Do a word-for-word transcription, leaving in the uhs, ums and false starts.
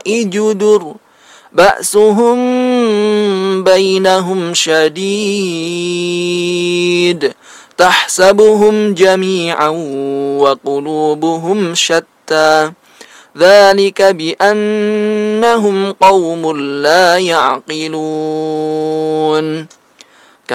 جدر بأسهم بينهم شديد تحسبهم جميعا وقلوبهم شتى ذلك بأنهم قوم لا يعقلون